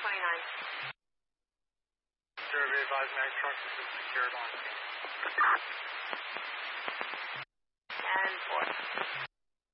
Survey advised mag trucks is secured on scene. 10-4.